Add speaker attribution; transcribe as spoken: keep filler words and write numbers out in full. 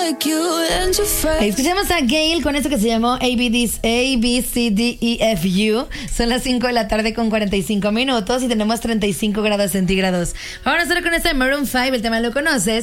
Speaker 1: Escuchamos a Gail con esto que se llamó A B C D E F U. Son las cinco de la tarde con cuarenta y cinco minutos y tenemos treinta y cinco grados centígrados. Vamos a hacer con este Maroon cinco, el tema lo conoces.